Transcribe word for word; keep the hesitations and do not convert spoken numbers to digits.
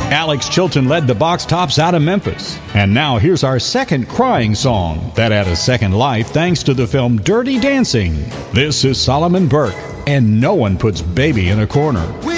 Alex Chilton led the Box Tops out of Memphis. And now here's our second crying song that had a second life thanks to the film Dirty Dancing. This is Solomon Burke, and no one puts Baby in a corner.